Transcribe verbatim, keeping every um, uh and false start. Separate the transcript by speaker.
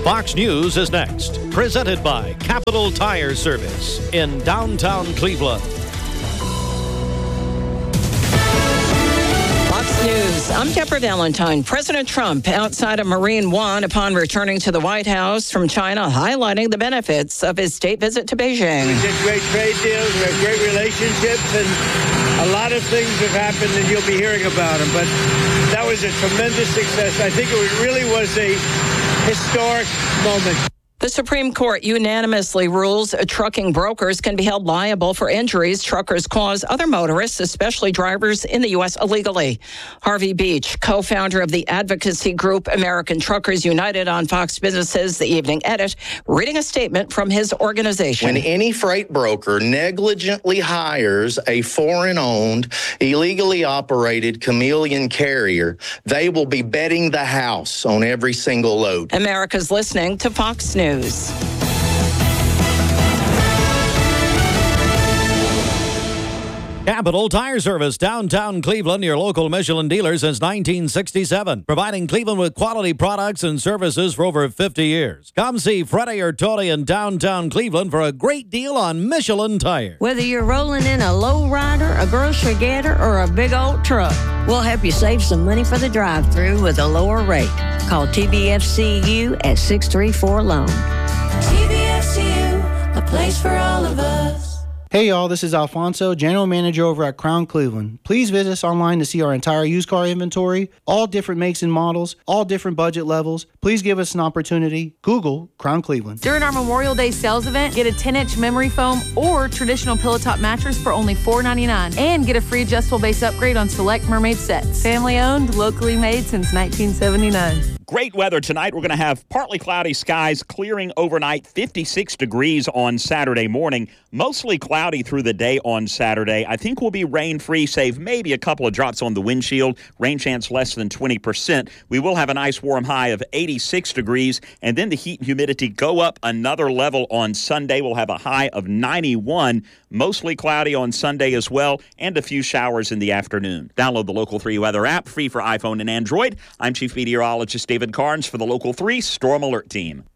Speaker 1: Fox News is next. Presented by Capital Tire Service in downtown Cleveland.
Speaker 2: Fox News. I'm Deborah Valentine. President Trump outside of Marine One upon returning to the White House from China, highlighting the benefits of his state visit to Beijing.
Speaker 3: We did great trade deals. We have great relationships, and a lot of things have happened, and you'll be hearing about them. But that was a tremendous success. I think it really was a historic moment.
Speaker 2: The Supreme Court unanimously rules trucking brokers can be held liable for injuries truckers cause other motorists, especially drivers in the U S illegally. Harvey Beach, co-founder of the advocacy group American Truckers United, on Fox Business's The Evening Edit, reading a statement from his organization.
Speaker 4: When any freight broker negligently hires a foreign-owned, illegally operated chameleon carrier, they will be betting the house on every single load.
Speaker 2: America's listening to Fox News.
Speaker 1: Capital Tire Service, downtown Cleveland, your local Michelin dealer since nineteen sixty-seven. Providing Cleveland with quality products and services for over fifty years. Come see Freddie or Tony in downtown Cleveland for a great deal on Michelin tires.
Speaker 5: Whether you're rolling in a low rider, a grocery getter, or a big old truck, we'll help you save some money for the drive-thru with a lower rate. Call T B F C U at six three four loan.
Speaker 6: T B F C U, a place for all of us.
Speaker 7: Hey y'all, this is Alfonso, General Manager over at Crown Cleveland. Please visit us online to see our entire used car inventory, all different makes and models, all different budget levels. Please give us an opportunity. Google Crown Cleveland.
Speaker 8: During our Memorial Day sales event, get a ten-inch memory foam or traditional pillow top mattress for only four ninety-nine, and get a free adjustable base upgrade on select Mermaid sets. Family owned, locally made since nineteen seventy-nine.
Speaker 9: Great weather tonight. We're going to have partly cloudy skies, clearing overnight, fifty-six degrees on Saturday morning. Mostly cloudy through the day on Saturday. I think we'll be rain-free, save maybe a couple of drops on the windshield. Rain chance less than twenty percent. We will have a nice warm high of eighty-six degrees, and then the heat and humidity go up another level on Sunday. We'll have a high of ninety-one. Mostly cloudy on Sunday as well, and a few showers in the afternoon. Download the Local three weather app, free for iPhone and Android. I'm Chief Meteorologist David Carnes for the Local three Storm Alert Team.